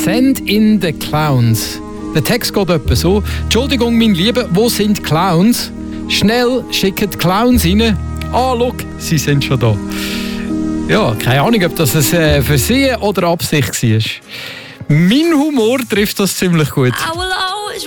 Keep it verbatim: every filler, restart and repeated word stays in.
«Send in the Clowns». Der Text geht etwa so: «Entschuldigung, mein Lieber, wo sind die Clowns? Schnell, schickt die Clowns rein. Ah, schau, sie sind schon da.» Ja, keine Ahnung, ob das ein äh, Versehen oder Absicht war. Mein Humor trifft das ziemlich gut.